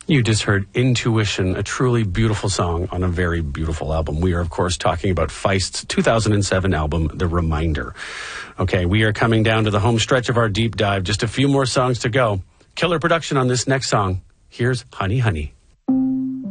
You just heard Intuition, a truly beautiful song on a very beautiful album. We are, of course, talking about Feist's 2007 album, The Reminder. Okay, we are coming down to the home stretch of our deep dive. Just a few more songs to go. Killer production on this next song. Here's Honey Honey.